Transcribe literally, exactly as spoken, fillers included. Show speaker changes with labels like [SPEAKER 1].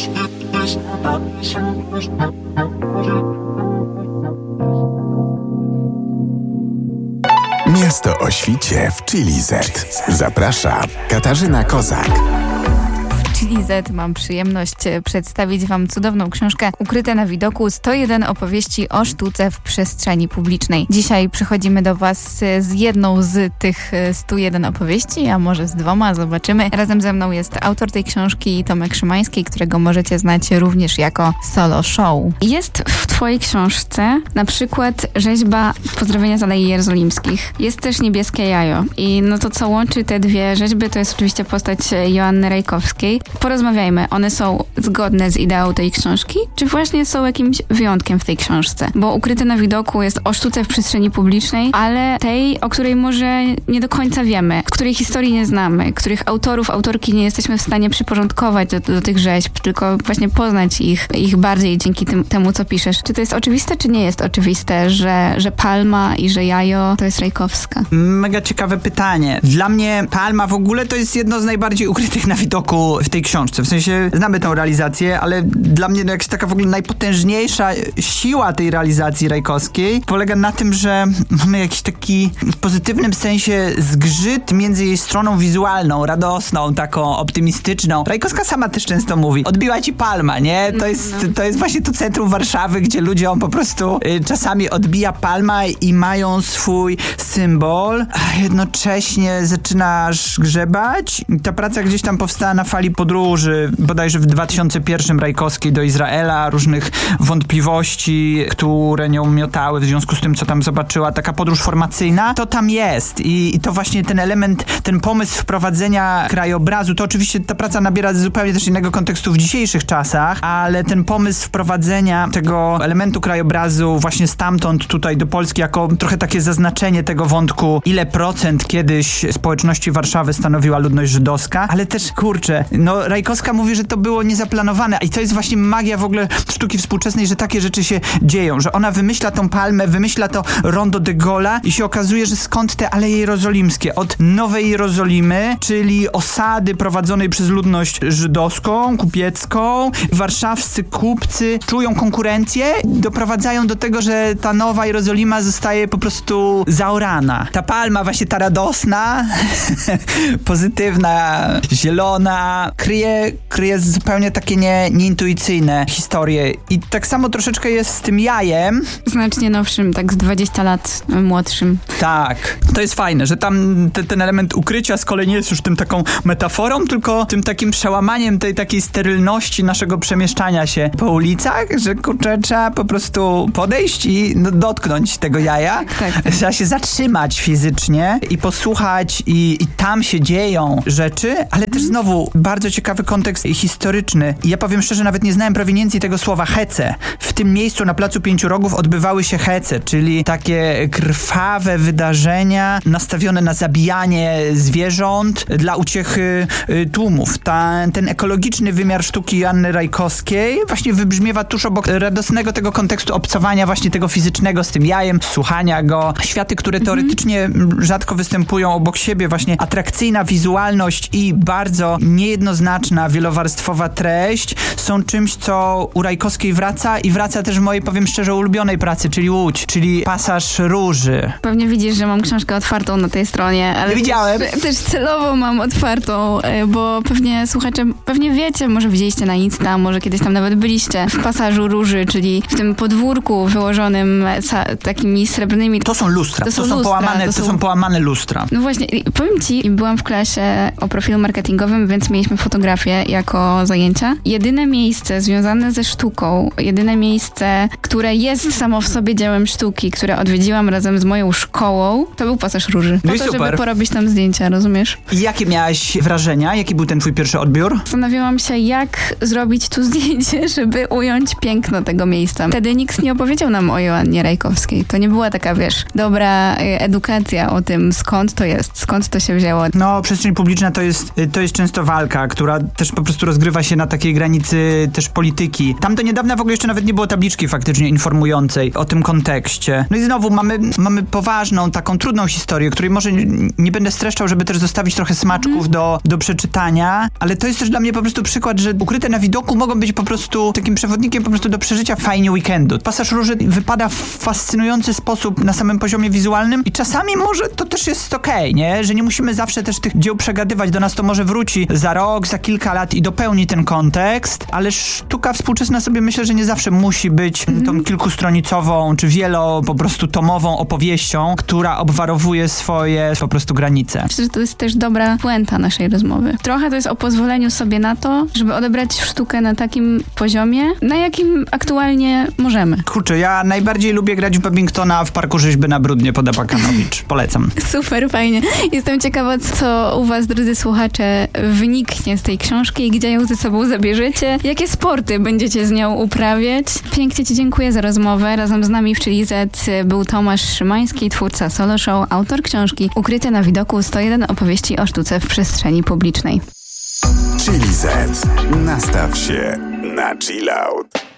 [SPEAKER 1] Miasto o świcie w Chili Z. Zaprasza Katarzyna Kozak.
[SPEAKER 2] W Chili Z mam przyjemność przedstawić Wam cudowną książkę Ukryte na widoku sto jeden opowieści o sztuce w przestrzeni publicznej. Dzisiaj przychodzimy do Was z jedną z tych stu jeden opowieści, a może z dwoma, zobaczymy. Razem ze mną jest autor tej książki Tomek Szymański, którego możecie znać również jako Solo Show.
[SPEAKER 3] Jest w Twojej książce na przykład rzeźba Pozdrowienia z Alei Jerozolimskich. Jest też Niebieskie jajo. I no to, co łączy te dwie rzeźby, to jest oczywiście postać Joanny Rajkowskiej. Porozmawiajmy, one są zgodne z ideą tej książki, czy właśnie są jakimś wyjątkiem w tej książce? Bo Ukryte na widoku jest o sztuce w przestrzeni publicznej, ale tej, o której może nie do końca wiemy, której historii nie znamy, których autorów, autorki nie jesteśmy w stanie przyporządkować do, do tych rzeźb, tylko właśnie poznać ich, ich bardziej dzięki tym, temu, co piszesz. Czy to jest oczywiste, czy nie jest oczywiste, że, że Palma i że Jajo to jest Rajkowska?
[SPEAKER 4] Mega ciekawe pytanie. Dla mnie Palma w ogóle to jest jedno z najbardziej ukrytych na widoku w tej książce. W sensie znamy tę realizację, ale dla mnie no, jakaś taka w ogóle najpotężniejsza siła tej realizacji rajkowskiej polega na tym, że mamy jakiś taki w pozytywnym sensie zgrzyt między jej stroną wizualną, radosną, taką optymistyczną. Rajkowska sama też często mówi, odbiła ci Palma, nie? To jest, to jest właśnie to centrum Warszawy, gdzie ludziom po prostu y, czasami odbija Palma i mają swój symbol, a jednocześnie zaczynasz grzebać. Ta praca gdzieś tam powstała na fali podróży, bodajże w dwa tysiące pierwszym Rajkowskiej do Izraela, różnych wątpliwości, które nią miotały w związku z tym, co tam zobaczyła. Taka podróż formacyjna, to tam jest. I, i to właśnie ten element, ten pomysł wprowadzenia krajobrazu, to oczywiście ta praca nabiera zupełnie też innego kontekstu w dzisiejszych czasach, ale ten pomysł wprowadzenia tego elementu krajobrazu właśnie stamtąd tutaj do Polski jako trochę takie zaznaczenie tego wątku, ile procent kiedyś społeczności Warszawy stanowiła ludność żydowska, ale też, kurczę, no Rajkowska mówi, że to było niezaplanowane i to jest właśnie magia w ogóle sztuki współczesnej, że takie rzeczy się dzieją, że ona wymyśla tą Palmę, wymyśla to Rondo de Gaulle'a i się okazuje, że skąd te Aleje Jerozolimskie? Od Nowej Jerozolimy, czyli osady prowadzonej przez ludność żydowską, kupiecką. Warszawscy kupcy czują konkurencję, doprowadzają do tego, że ta Nowa Jerozolima zostaje po prostu zaorana. Ta Palma właśnie ta radosna, pozytywna, zielona, kryje, kryje zupełnie takie nie, nieintuicyjne historie. I tak samo troszeczkę jest z tym jajem.
[SPEAKER 3] Znacznie nowszym, tak z dwadzieścia lat młodszym.
[SPEAKER 4] Tak. To jest fajne, że tam te, ten element ukrycia z kolei nie jest już tym taką metaforą, tylko tym takim przełamaniem tej takiej sterylności naszego przemieszczania się po ulicach, że kurczę, trzeba po prostu podejść i no, dotknąć tego jaja.
[SPEAKER 3] Tak, tak.
[SPEAKER 4] Trzeba się zatrzymać fizycznie i posłuchać i, i tam się dzieją rzeczy, ale też znowu bardzo ciekawy kontekst historyczny. I ja powiem szczerze, nawet nie znałem proweniencji tego słowa hece. W tym miejscu na Placu Pięciu Rogów odbywały się hece, czyli takie krwawe wydarzenia nastawione na zabijanie zwierząt dla uciechy y, tłumów. Ta, ten ekologiczny wymiar sztuki Joanny Rajkowskiej właśnie wybrzmiewa tuż obok radosnego tego kontekstu obcowania właśnie tego fizycznego z tym jajem, słuchania go. Światy, które teoretycznie mm. rzadko występują obok siebie, właśnie atrakcyjna wizualność i bardzo niejednoznaczna, wielowarstwowa treść są czymś, co u Rajkowskiej wraca i wraca też w mojej, powiem szczerze, ulubionej pracy, czyli Łódź, czyli Pasaż Róży.
[SPEAKER 3] Pewnie widzisz, że mam książkę otwartą na tej stronie, ale
[SPEAKER 4] Nie widziałem.
[SPEAKER 3] Też, też celowo mam otwartą, bo pewnie słuchacze, pewnie wiecie, może widzieliście na Insta, może kiedyś tam nawet byliście w Pasażu Róży, czyli w tym podwórku wyłożonym ca- takimi srebrnymi...
[SPEAKER 4] To są lustra, to są, to są,
[SPEAKER 3] lustra,
[SPEAKER 4] połamane, to są... to są połamane lustra.
[SPEAKER 3] No właśnie, powiem ci, byłam w klasie o profilu marketingowym, więc mieliśmy fotografię jako zajęcia. Jedyne miejsce związane ze sztuką, jedyne miejsce, które jest samo w sobie dziełem sztuki, które odwiedziłam razem z moją szkołą, to był Pasaż Róży. Po
[SPEAKER 4] no i
[SPEAKER 3] to,
[SPEAKER 4] super.
[SPEAKER 3] Żeby porobić tam zdjęcia, rozumiesz?
[SPEAKER 4] I jakie miałaś wrażenia? Jaki był ten twój pierwszy odbiór?
[SPEAKER 3] Zastanawiałam się, jak zrobić tu zdjęcie, żeby ująć piękno tego miejsca. Wtedy nikt nie opowiedział nam o Joannie Rajkowskiej. To nie była taka, wiesz, dobra edukacja o tym, skąd to jest, skąd to się wzięło.
[SPEAKER 4] No, przestrzeń publiczna to jest, to jest często walka, która też po prostu rozgrywa się na takiej granicy czy też polityki. Tam do niedawna w ogóle jeszcze nawet nie było tabliczki faktycznie informującej o tym kontekście. No i znowu mamy, mamy poważną, taką trudną historię, której może nie, nie będę streszczał, żeby też zostawić trochę smaczków mm. do, do przeczytania, ale to jest też dla mnie po prostu przykład, że Ukryte na widoku mogą być po prostu takim przewodnikiem po prostu do przeżycia fajnie weekendu. Pasaż Róży wypada w fascynujący sposób na samym poziomie wizualnym i czasami może to też jest okej, okay, nie? Że nie musimy zawsze też tych dzieł przegadywać. Do nas to może wróci za rok, za kilka lat i dopełni ten kontekst, ale sztuka współczesna sobie myślę, że nie zawsze musi być mm. tą kilkustronicową czy wielo po prostu tomową opowieścią, która obwarowuje swoje po prostu granice.
[SPEAKER 3] Myślę, że to jest też dobra puenta naszej rozmowy. Trochę to jest o pozwoleniu sobie na to, żeby odebrać sztukę na takim poziomie, na jakim aktualnie możemy.
[SPEAKER 4] Kurczę, ja najbardziej lubię grać w Babingtona w Parku Rzeźby na Brudnie pod Abakanowicz. Polecam.
[SPEAKER 3] Super, fajnie. Jestem ciekawa, co u was, drodzy słuchacze, wyniknie z tej książki i gdzie ją ze sobą zabierzecie. Jakie sporty będziecie z nią uprawiać? Pięknie ci dziękuję za rozmowę. Razem z nami w Chili Z był Tomasz Szymański, twórca Solo Show, autor książki Ukryte na widoku sto jeden opowieści o sztuce w przestrzeni publicznej.
[SPEAKER 1] Chili Z. Nastaw się na chill out.